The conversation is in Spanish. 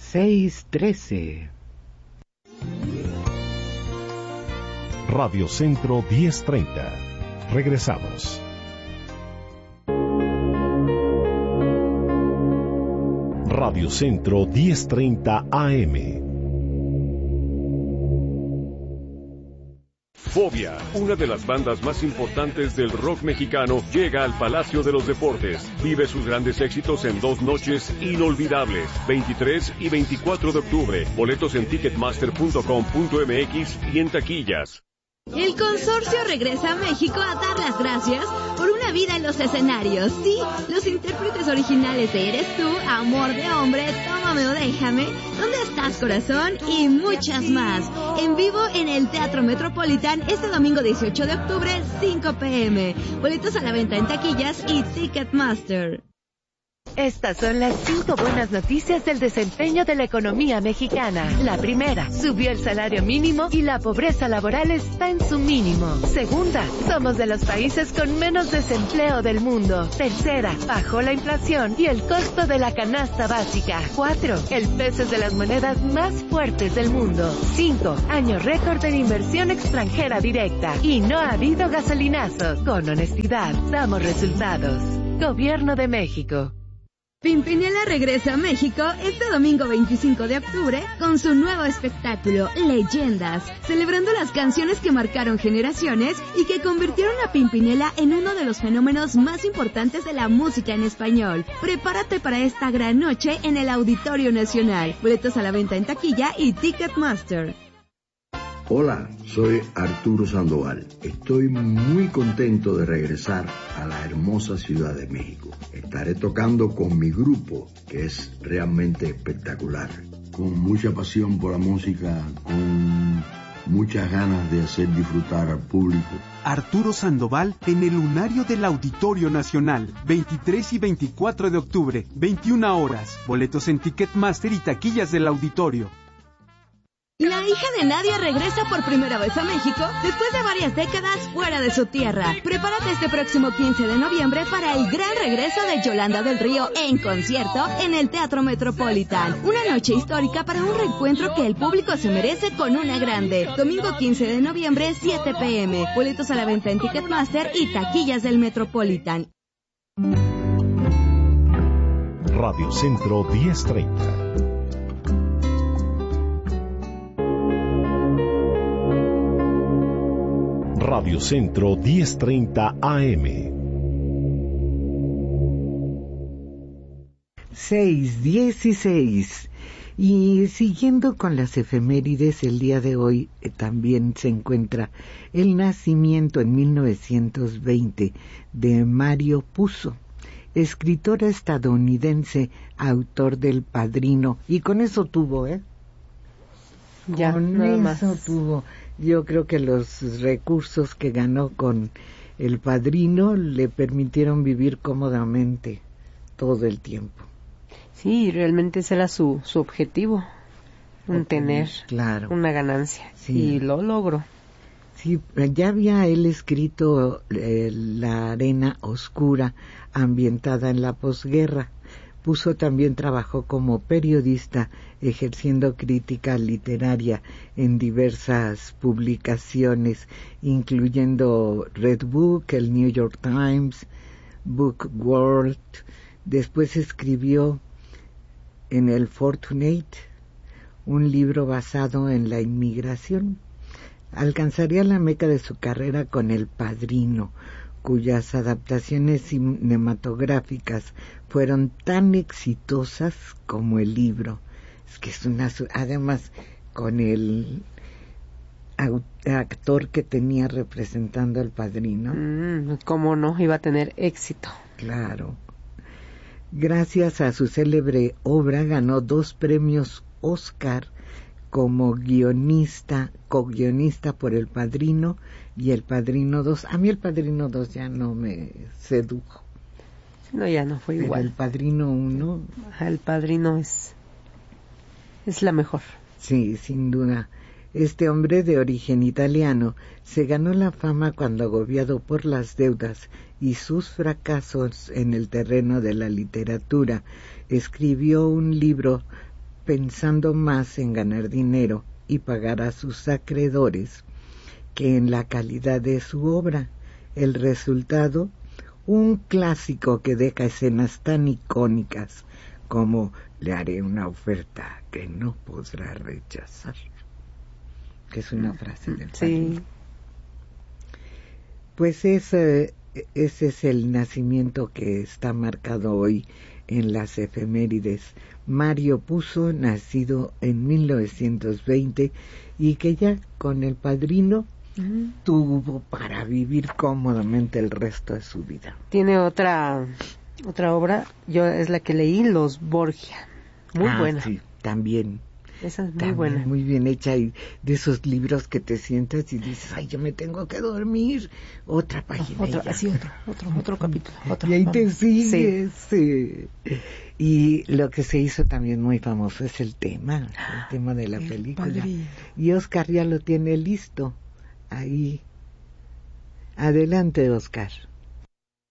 6:13. Radio Centro 1030. Regresamos. Radio Centro 1030 AM. Fobia, una de las bandas más importantes del rock mexicano, llega al Palacio de los Deportes. Vive sus grandes éxitos en 2 noches inolvidables, 23 y 24 de octubre. Boletos en ticketmaster.com.mx y en taquillas. El consorcio regresa a México a dar las gracias por una vida en los escenarios. Sí, los intérpretes originales de Eres Tú, Amor de Hombre, Tómame o Déjame, ¿Dónde estás, corazón? Y muchas más. En vivo en el Teatro Metropolitan este domingo 18 de octubre, 5 p.m. Boletos a la venta en taquillas y Ticketmaster. Estas son las 5 buenas noticias del desempeño de la economía mexicana. La primera, subió el salario mínimo y la pobreza laboral está en su mínimo. Segunda, somos de los países con menos desempleo del mundo. Tercera, bajó la inflación y el costo de la canasta básica. 4, el peso es de las monedas más fuertes del mundo. 5, año récord en inversión extranjera directa. Y no ha habido gasolinazos. Con honestidad, damos resultados. Gobierno de México. Pimpinela regresa a México este domingo 25 de octubre con su nuevo espectáculo, Leyendas, celebrando las canciones que marcaron generaciones y que convirtieron a Pimpinela en uno de los fenómenos más importantes de la música en español. Prepárate para esta gran noche en el Auditorio Nacional. Boletos a la venta en taquilla y Ticketmaster. Hola, soy Arturo Sandoval. Estoy muy contento de regresar a la hermosa Ciudad de México. Estaré tocando con mi grupo, que es realmente espectacular. Con mucha pasión por la música, con muchas ganas de hacer disfrutar al público. Arturo Sandoval en el Lunario del Auditorio Nacional, 23 y 24 de octubre, 21 horas. Boletos en Ticketmaster y taquillas del auditorio. La hija de Nadia regresa por primera vez a México después de varias décadas fuera de su tierra. Prepárate este próximo 15 de noviembre para el gran regreso de Yolanda del Río en concierto en el Teatro Metropolitan. Una noche histórica para un reencuentro que el público se merece con una grande. Domingo 15 de noviembre, 7 p.m. Boletos a la venta en Ticketmaster y taquillas del Metropolitan. Radio Centro 1030. Radio Centro 1030 AM. 6:16. Y siguiendo con las efemérides, el día de hoy también se encuentra el nacimiento en 1920 de Mario Puzo, escritor estadounidense, autor del Padrino, y con eso tuvo, Ya, con nada eso más. tuvo. Yo creo que los recursos que ganó con el Padrino le permitieron vivir cómodamente todo el tiempo. Sí, realmente ese era su objetivo, tener claro. una ganancia, Sí. y lo logró. Sí, ya había él escrito La arena oscura, ambientada en la posguerra. Puzo también trabajó como periodista, ejerciendo crítica literaria en diversas publicaciones, incluyendo Red Book, el New York Times, Book World. Después escribió en el Fortunate, un libro basado en la inmigración. Alcanzaría la meca de su carrera con El Padrino, cuyas adaptaciones cinematográficas fueron tan exitosas como el libro. Es que es además con el actor que tenía representando al Padrino. ¿Cómo no iba a tener éxito? Claro. Gracias a su célebre obra ganó 2 premios Oscar como guionista, co-guionista por El Padrino y El Padrino 2. A mí El Padrino 2 ya no me sedujo. No, ya no fue Pero igual. El Padrino 1... El Padrino es la mejor. Sí, sin duda. Este hombre de origen italiano se ganó la fama cuando, agobiado por las deudas y sus fracasos en el terreno de la literatura, escribió un libro pensando más en ganar dinero y pagar a sus acreedores que en la calidad de su obra. El resultado, un clásico que deja escenas tan icónicas como le haré una oferta que no podrá rechazar, que es una frase del Padrino. Sí. Pues ese es el nacimiento que está marcado hoy en las efemérides. Mario Puzo, nacido en 1920 y que ya con El Padrino tuvo para vivir cómodamente el resto de su vida. Tiene otra obra, yo es la que leí, Los Borgia. Muy buena. Sí, también. Esa es muy También buena. muy bien hecha, y de esos libros que te sientas y dices, ay, yo me tengo que dormir, otra página. Otro capítulo. Y ahí te sigues. Sí. Y lo que se hizo también muy famoso es el tema de la película. Padrino. Y Oscar ya lo tiene listo. Ahí. Adelante, Oscar.